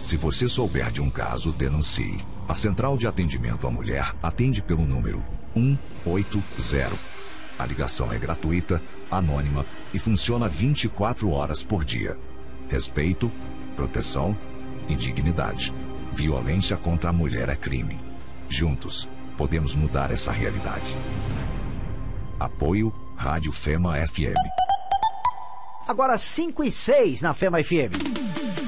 Se você souber de um caso, denuncie. A Central de Atendimento à Mulher atende pelo número 180. A ligação é gratuita, anônima e funciona 24 horas por dia. Respeito, proteção e dignidade. Violência contra a mulher é crime. Juntos, podemos mudar essa realidade. Apoio Rádio Fema FM. Agora 5 e 6 na Fema FM.